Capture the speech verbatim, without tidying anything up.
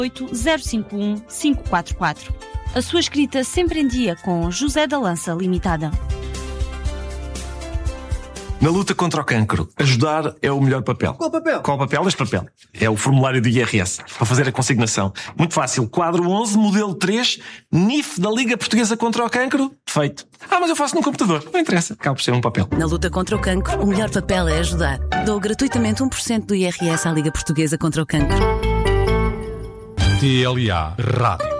oito zero cinco um cinco quatro quatro. A sua escrita sempre em dia com José da Lança Limitada. Na luta contra o cancro, ajudar é o melhor papel. Qual papel? Qual papel? Este papel. É o formulário do I R S, para fazer a consignação. Muito fácil. Quadro onze, modelo três, N I F da Liga Portuguesa contra o Cancro. Feito. Ah, mas eu faço no computador. Não interessa. Acaba por ser um papel. Na luta contra o cancro, o melhor papel é ajudar. Dou gratuitamente um por cento do I R S à Liga Portuguesa contra o Cancro. T L A Rádio.